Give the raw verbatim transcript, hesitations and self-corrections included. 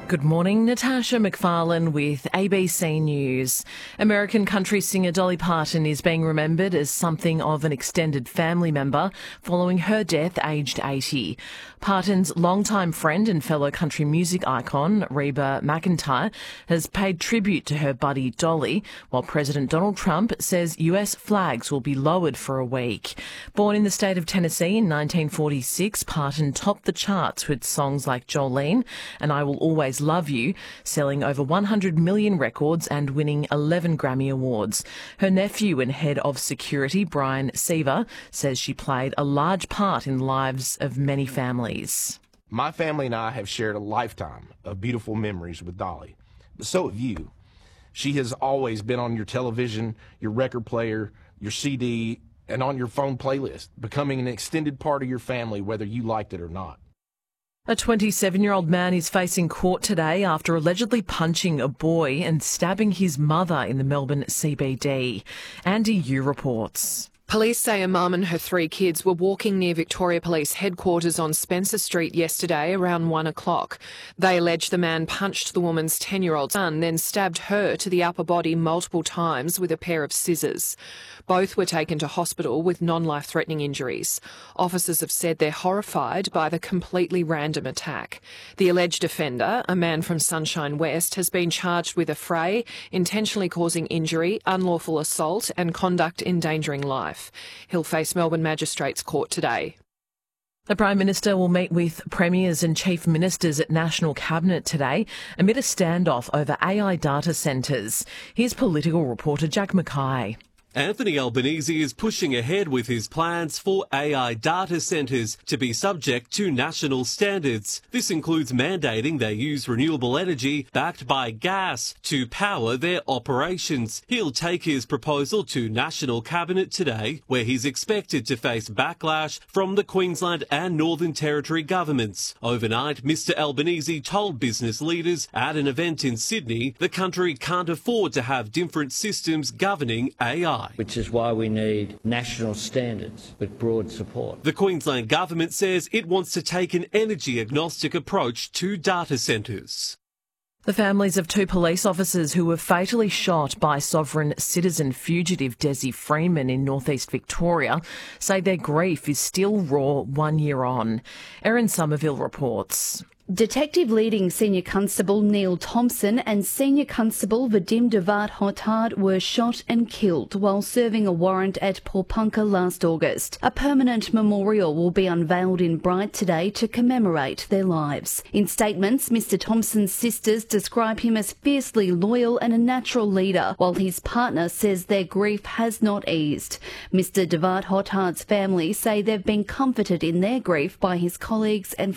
Good morning, Natasha McFarlane with A B C News. American country singer Dolly Parton is being remembered as something of an extended family member following her death aged eighty. Parton's longtime friend and fellow country music icon, Reba McEntire, has paid tribute to her buddy Dolly, while President Donald Trump says U S flags will be lowered for a week. Born in the state of Tennessee in nineteen forty-six, Parton topped the charts with songs like Jolene and I Will Always Love You, selling over one hundred million records and winning eleven Grammy Awards. Her nephew and head of security, Brian Seaver, says she played a large part in the lives of many families. My family and I have shared a lifetime of beautiful memories with Dolly, but so have you. She has always been on your television, your record player, your C D, and on your phone playlist, becoming an extended part of your family whether you liked it or not. A twenty-seven-year-old man is facing court today after allegedly punching a boy and stabbing his mother in the Melbourne C B D. Andy Yu reports. Police say a mum and her three kids were walking near Victoria Police headquarters on Spencer Street yesterday around one o'clock. They allege the man punched the woman's ten-year-old son, then stabbed her to the upper body multiple times with a pair of scissors. Both were taken to hospital with non-life-threatening injuries. Officers have said they're horrified by the completely random attack. The alleged offender, a man from Sunshine West, has been charged with affray, intentionally causing injury, unlawful assault and conduct endangering life. He'll face Melbourne Magistrates Court today. The Prime Minister will meet with premiers and chief ministers at National Cabinet today amid a standoff over A I data centres. Here's political reporter Jack Mackay. Anthony Albanese is pushing ahead with his plans for A I data centres to be subject to national standards. This includes mandating they use renewable energy backed by gas to power their operations. He'll take his proposal to National Cabinet today, where he's expected to face backlash from the Queensland and Northern Territory governments. Overnight, Mr Albanese told business leaders at an event in Sydney the country can't afford to have different systems governing A I. Which is why we need national standards with broad support. The Queensland government says it wants to take an energy agnostic approach to data centres. The families of two police officers who were fatally shot by sovereign citizen fugitive Desi Freeman in northeast Victoria say their grief is still raw one year on. Erin Somerville reports. Detective leading Senior Constable Neil Thompson and Senior Constable Vadim Devat Hotard were shot and killed while serving a warrant at Paulpunka last August. A permanent memorial will be unveiled in Bright today to commemorate their lives. In statements, Mr Thompson's sisters describe him as fiercely loyal and a natural leader, while his partner says their grief has not eased. Mr Devat Hotard's family say they've been comforted in their grief by his colleagues and